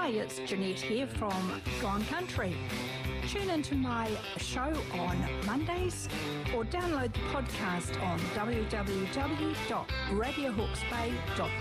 Hi, it's Jeanette here from Gone Country. Tune into my show on Mondays or download the podcast on www.radiohawksbay.co.nz.